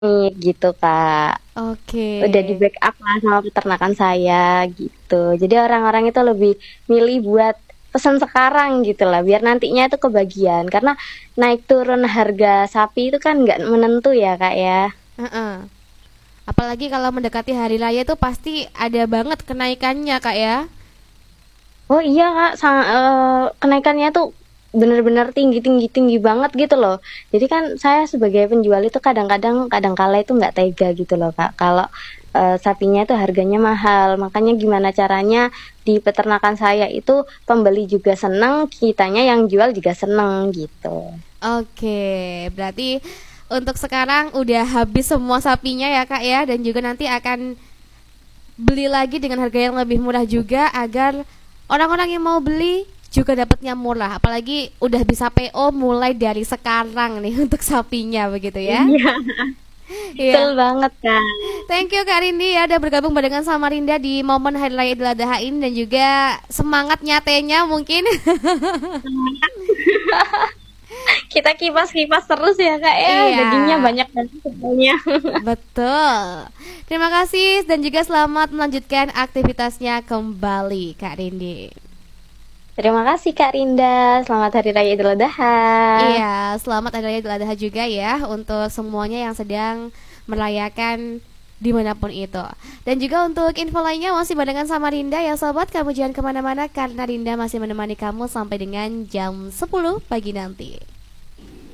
nih gitu Kak. Oke. Udah di backup lah sama peternakan saya gitu. Jadi orang-orang itu lebih milih buat pesan sekarang gitu lah, biar nantinya itu kebagian. Karena naik turun harga sapi itu kan nggak menentu ya Kak ya. Heeh. Apalagi kalau mendekati hari raya itu pasti ada banget kenaikannya, Kak ya. Oh iya Kak, kenaikannya tuh bener-bener tinggi banget gitu loh. Jadi kan saya sebagai penjual itu kadang kala itu nggak tega gitu loh Kak. Kalau sapinya itu harganya mahal, makanya gimana caranya di peternakan saya itu pembeli juga seneng, kitanya yang jual juga seneng gitu. Oke, berarti untuk sekarang udah habis semua sapinya ya, Kak ya, dan juga nanti akan beli lagi dengan harga yang lebih murah juga agar orang-orang yang mau beli juga dapatnya murah. Apalagi udah bisa PO mulai dari sekarang nih untuk sapinya begitu ya. Iya, betul Iya. banget Kak. Thank you Kak Rindi ya udah bergabung barengan sama Rinda di momen Hari Raya Idul Adha ini dan juga semangat nyatenya mungkin. Kita kipas-kipas terus ya Kak ya, Iya, dagingnya banyak banget sebenarnya. betul. Terima kasih dan juga selamat melanjutkan aktivitasnya kembali Kak Rindi. Terima kasih Kak Rinda, selamat Hari Raya Idul Adha. Iya, selamat Hari Raya Idul Adha juga ya untuk semuanya yang sedang merayakan dimanapun itu. Dan juga untuk info lainnya masih barengan sama Rinda ya sobat, kamu jangan kemana-mana karena Rinda masih menemani kamu sampai dengan jam 10 pagi nanti.